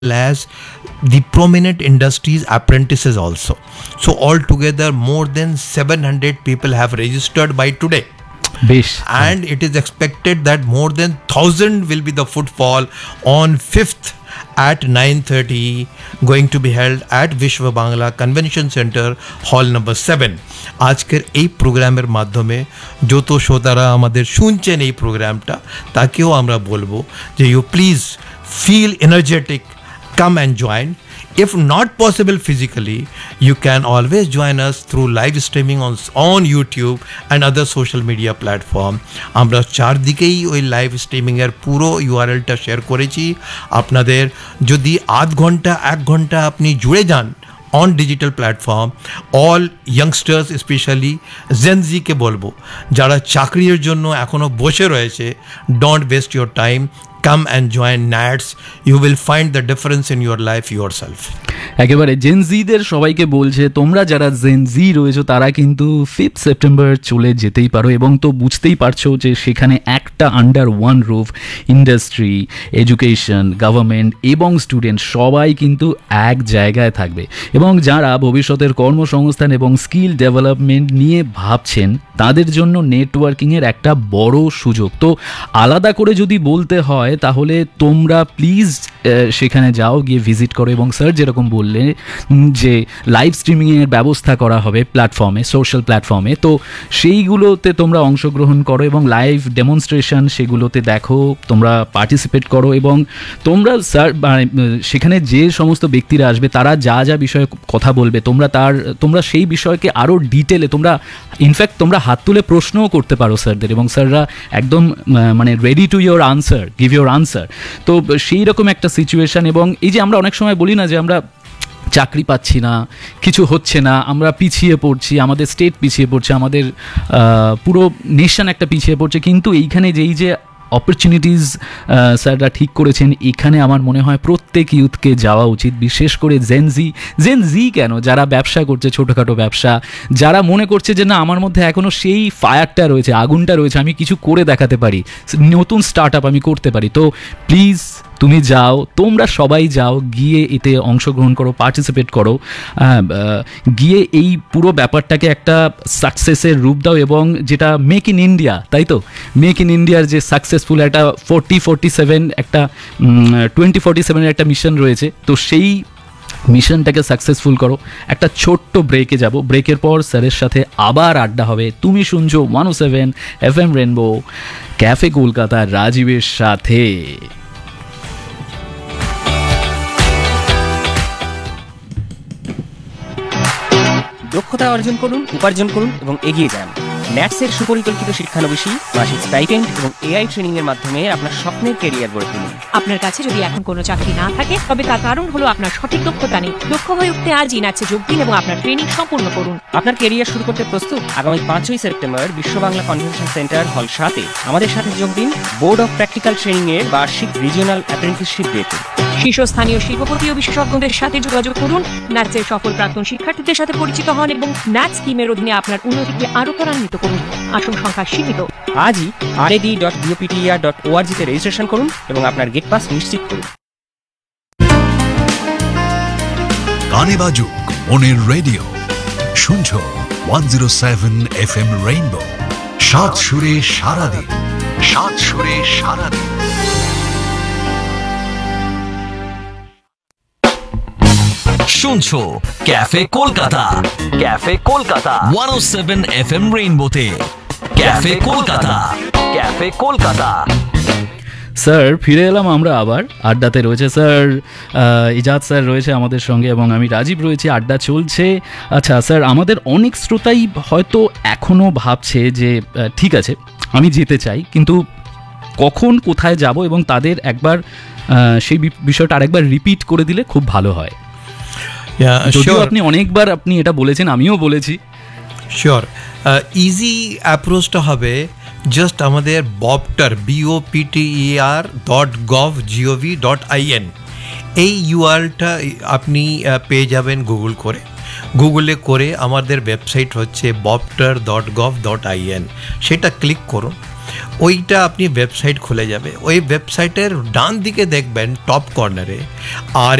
as the prominent industries apprentices also. So altogether more than 700 people have registered by today. And it is expected that more than 1,000 will be the footfall on 5th at 9:30 going to be held at Vishwa Bangla Convention Center hall number 7. আজকের এই প্রোগ্রামের মাধ্যমে যত শ্রোতারা আমাদের শুনছেন এই প্রোগ্রামটা তাকেও আমরা বলবো যে you please feel energetic, come and join. If not possible physically, you can always join us through live streaming on YouTube and other social media platform. আমরা চারদিকেই ওই লাইভ স্ট্রিমিংয়ের পুরো ইউআরএলটা শেয়ার করেছি। আপনাদের যদি আধ ঘন্টা 1 ঘন্টা আপনি জুড়ে যান on digital platform, all youngsters especially Gen Z কে বলবো যারা চাকরির জন্য এখনো বসে রয়েছে, don't waste your time, come and join NATS. You will find the difference in your life yourself. একেবারে জেন জিদের সবাইকে বলছে তোমরা যারা জেন জি রয়েছো তারা কিন্তু 5 সেপ্টেম্বর চলে যেতেই পারো, এবং তো বুঝতেই পারছো যে সেখানে একটা under one roof industry, education, government এবং স্টুডেন্ট সবাই কিন্তু এক জায়গায় থাকবে। এবং যারা ভবিষ্যতের কর্মসংস্থান এবং স্কিল ডেভেলপমেন্ট নিয়ে ভাবছেন তাদের জন্য নেটওয়ার্কিংয়ের একটা বড় সুযোগ। তো আলাদা করে যদি বলতে হয় তাহলে তোমরা প্লিজ সেখানে যাও, গিয়ে ভিজিট করো। এবং স্যার যেরকম বললে যে লাইভ স্ট্রিমিংয়ের ব্যবস্থা করা হবে প্ল্যাটফর্মে, সোশ্যাল প্ল্যাটফর্মে, তো সেইগুলোতে তোমরা অংশগ্রহণ করো এবং লাইভ ডেমনস্ট্রেশন সেগুলোতে দেখো, তোমরা পার্টিসিপেট করো। এবং তোমরা স্যার সেখানে যে সমস্ত ব্যক্তিরা আসবে তারা যা যা বিষয়ে কথা বলবে তোমরা সেই বিষয়কে আরও ডিটেলে ইনফ্যাক্ট তোমরা হাত তুলে প্রশ্নও করতে পারো স্যারদের, এবং স্যাররা একদম মানে ready to your answer, give your answer. তো সেই রকম একটা সিচুয়েশান। এবং এই যে আমরা অনেক সময় বলি না যে আমরা চাকরি পাচ্ছি না, কিছু হচ্ছে না, আমরা পিছিয়ে পড়ছি, আমাদের স্টেট পিছিয়ে পড়ছে, আমাদের পুরো নেশন একটা পিছিয়ে পড়ছে, কিন্তু এইখানে যেই যে অপরচুনিটিস স্যাররা ঠিক করেছেন, এখানে আমার মনে হয় প্রত্যেক ইউথকে যাওয়া উচিত, বিশেষ করে জেন জি কেন, যারা ব্যবসা করছে, ছোটোখাটো ব্যবসা, যারা মনে করছে যে না আমার মধ্যে এখনও সেই ফায়ারটা রয়েছে, আগুনটা রয়েছে, আমি কিছু করে দেখাতে পারি, নতুন স্টার্ট আপ আমি করতে পারি। তো প্লিজ তুমি যাও, তোমরা সবাই যাও, গিয়ে এতে অংশগ্রহণ করো, পার্টিসিপেট করো, গিয়ে এই পুরো ব্যাপারটাকে একটা সাকসেসের রূপ দাও। এবং যেটা মেক ইন ইন্ডিয়া, তাই তো, মেক ইন ইন্ডিয়ার যে সাকসেসফুল একটা 40-47 একটা 2047 একটা মিশন রয়েছে, তো সেই মিশনটাকে সাকসেসফুল করো। একটা ছোট্ট ব্রেকে যাব, ব্রেকের পর স্যারের সাথে আবার আড্ডা হবে। তুমি শুনছো 107 FM রেনবো, ক্যাফে কলকাতা, রাজীবের সাথে। দক্ষতা অর্জন করুন, উপার্জন করুন এবং এগিয়ে যান। ন্যাটসের সুপরিকল্পিত শিক্ষানবিশী, মাসিক স্টাইপেন্ড এবং এআই ট্রেনিং এর মাধ্যমে আপনার স্বপ্নের ক্যারিয়ার গড়ে তুলুন। আপনার কাছে যদি এখন কোনো চাকরি না থাকে তবে তার কারণ হলো আপনার সঠিক দক্ষতা নেই। দক্ষ হয়ে উঠতে আজই ন্যাটসে যোগ দিন এবং আপনার ট্রেনিং সম্পূর্ণ করুন। আপনার ক্যারিয়ার শুরু করতে প্রস্তুত? আগামী 5ই সেপ্টেম্বর বিশ্ব বাংলা কনভেনশন সেন্টার হল 7-এ আমাদের সাথে যোগ দিন বোর্ড অফ প্র্যাকটিক্যাল ট্রেনিং এর বার্ষিক রিজিওনাল অ্যাপ্রেন্টিসশিপ ডেতে। শীর্ষস্থানীয় শিল্পপতি ও বিশেষজ্ঞদের সাথে যোগাযোগ করুন, ন্যাটসের সফল প্রাক্তন শিক্ষার্থীদের সাথে পরিচিত হন এবং ন্যাটস স্কিমের অধীনে আপনার উন্নতিকে আরও ত্বরান্বিত করুন। আসন সংখ্যা সীমিত। আজই rad.boptr.org তে রেজিস্ট্রেশন করুন এবং আপনার গেট পাস নিশ্চিত করুন। গানে বাজুক মনের রেডিও, শুনছো 107 FM রেইনবো, সাত সুরে সারাদিন, সাত সুরে সারাদিন। শুনছো cafe Kolkata, cafe Kolkata 107 FM রেইনবোতে, cafe Kolkata, cafe Kolkata. Sir ফিরে এলাম আমরা আবার আড্ডাতে। রয়েছে স্যার ইজাদ স্যার রয়েছে আমাদের সঙ্গে এবং আমি রাজীব রয়েছে, আড্ডা চলছে। আচ্ছা স্যার, আমাদের অনেক শ্রোতাই হয়তো এখনও ভাবছে যে ঠিক আছে আমি যেতে চাই, কিন্তু কখন কোথায় যাব, এবং তাদের একবার সেই বিষয়টা আরেকবার রিপিট করে দিলে খুব ভালো হয়। যদিও আপনি অনেকবার আপনি এটা বলেছেন, আমিও বলেছি। শিওর, ইজি অ্যাপ্রোচটা হবে জাস্ট আমাদের বপটার BOPTER.gov.in এই ইউআরএলটা আপনি পেয়ে যাবেন গুগলে করে। আমাদের ওয়েবসাইট হচ্ছে bopter.gov.in, সেটা ক্লিক করুন। ওইটা আপনি ওয়েবসাইট খুলে যাবে, ওই ওয়েবসাইটের ডান দিকে দেখবেন টপ কর্নারে আর